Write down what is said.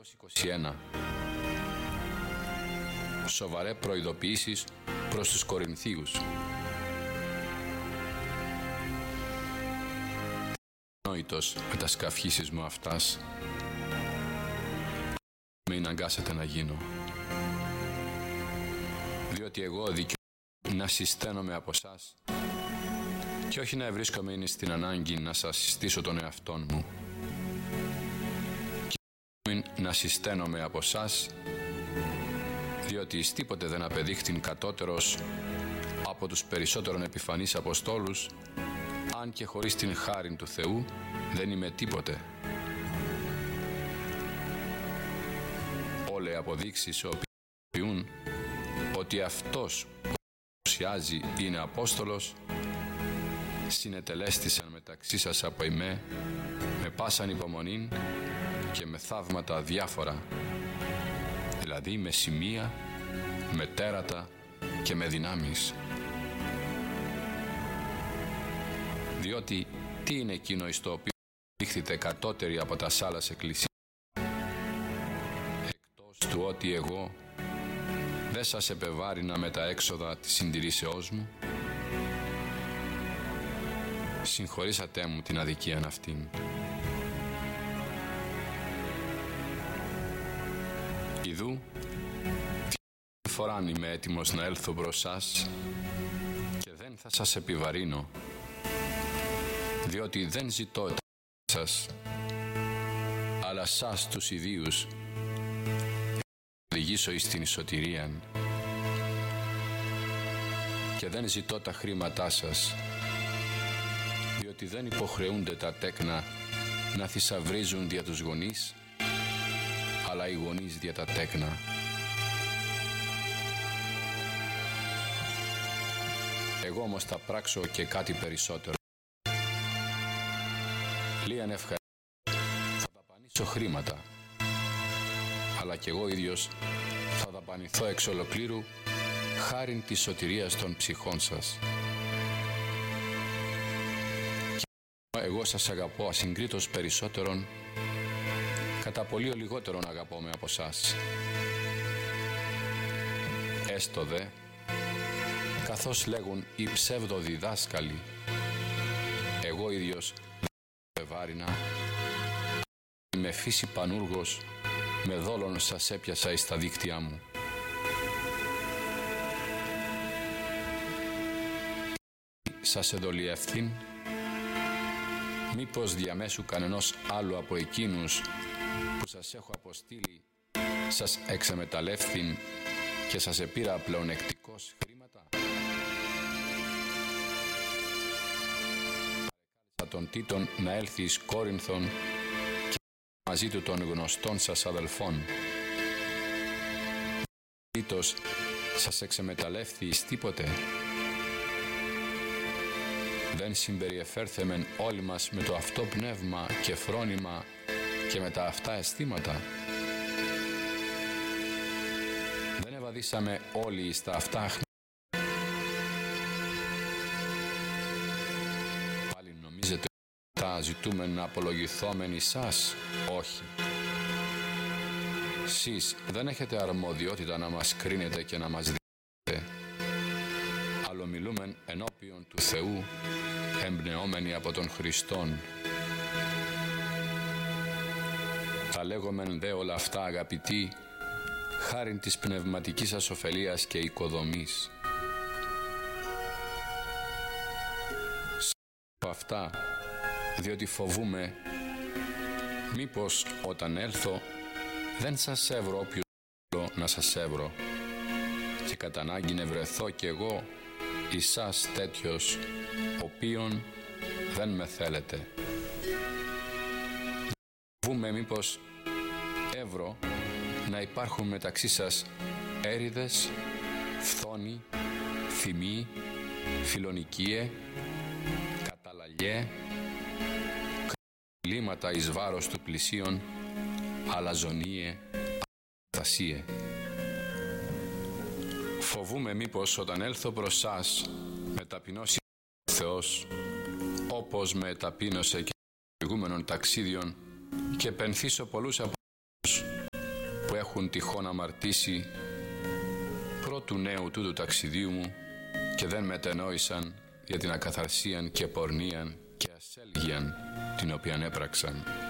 21. Σοβαρέ προειδοποιήσεις προς τους Κορινθίους. Νόητος με τα σκαυχήσεις μου αυτάς. Με αναγκάσατε να γίνω. Διότι εγώ δικαιούμαι να συσταίνομαι από σας και όχι να ευρίσκομαι είναι στην ανάγκη να σας συστήσω τον εαυτόν μου. Και να συσταίνομαι από σας, διότι εις τίποτε δεν απεδείχθην κατώτερος από τους περισσότερων επιφανείς Αποστόλους, αν και χωρίς την χάριν του Θεού δεν είμαι τίποτε. Όλε αποδείξειςοποιούν ότι αυτός που παρουσιάζει είναι Απόστολος, συνετελέστησαν μεταξύ σας από εμέ με πάσαν υπομονήν και με θαύματα διάφορα, δηλαδή με σημεία, με τέρατα και με δυνάμεις. Διότι τι είναι εκείνο εις το οποίο δείχθητε κατώτεροι από τα άλλας εκκλησίας, εκτός του ότι εγώ δεν σας επεβάρινα με τα έξοδα της συντηρήσεώς μου? Συγχωρήσατε μου την αδικίαν αυτήν. Ιδού, φοράν είμαι έτοιμος να έλθω μπρος σας και δεν θα σας επιβαρύνω, διότι δεν ζητώ σας, αλλά σας τους ιδίους οδηγήσω εις την σωτηρίαν, και δεν ζητώ τα χρήματά σας, διότι δεν υποχρεούνται τα τέκνα να θησαυρίζουν δια τους γονείς, αλλά οι γονείς δια τα τέκνα. Εγώ όμως θα πράξω και κάτι περισσότερο. Λίγαν ευχαριστώ, θα δαπανίσω χρήματα, αλλά κι εγώ ίδιος θα δαπανηθώ εξ ολοκλήρου χάριν της σωτηρίας των ψυχών σας. Εγώ σας αγαπώ ασυγκρίτως περισσότερον, κατά πολύ λιγότερον αγαπώ με από σας. Έστω δε, καθώς λέγουν οι ψευδοδιδάσκαλοι, εγώ ίδιος δεν βάρινα, με φύση πανούργος, με δόλον σας έπιασα εις τα δίκτυά μου. Σας εδολιεύθην, μήπως διαμέσου κανενός άλλου από εκείνους που σας έχω αποστείλει σας εξεμεταλλεύθην και σας επήρα πλεονεκτικώς χρήματα? Παρεκάλεσα τον Τίτον να έλθει εις Κόρινθον και μαζί του των γνωστών σας αδελφών. Τίτος σας εξεμεταλλεύθη εις τίποτε? Δεν συμπεριεφέρθεμεν όλοι μας με το αυτό πνεύμα και φρόνημα και με τα αυτά αισθήματα? Δεν ευαδίσαμε όλοι εις τα αυτά πάλι νομίζετε ότι θα ζητούμε να απολογηθόμεν εις σας? Όχι. Σεις δεν έχετε αρμοδιότητα να μας κρίνετε και να μας δείτε, αλλά μιλούμεν ενώπιον του Θεού, εμπνεόμενοι από τον Χριστόν. Τα λέγομεν δε όλα αυτά, αγαπητοί, χάριν της πνευματικής σας ωφελίας και οικοδομής. Αυτά, διότι φοβούμε μήπως όταν έλθω δεν σας έβρω όποιος να σας έβρω, και κατά ανάγκη βρεθώ κι εγώ εις σας τέτοιος, οποίον δεν με θέλετε. Φοβούμε μήπως έβρω να υπάρχουν μεταξύ σας έρηδες, φθόνοι, θυμοί, φιλονικίε, καταλαγιέ, κλίματα εις βάρος του πλησίον, αλαζονίε, αθασίε. Φοβούμε μήπως όταν έλθω προς σας με ταπεινώσει ο Θεός, όπως με ταπείνωσε και προηγούμενων ταξίδιων, και πενθήσω πολλούς από τους που έχουν τυχόν αμαρτήσει πρώτου νέου τούτου ταξιδίου μου και δεν μετενόησαν για την ακαθαρσίαν και πορνίαν και ασέλγιαν την οποίαν έπραξαν.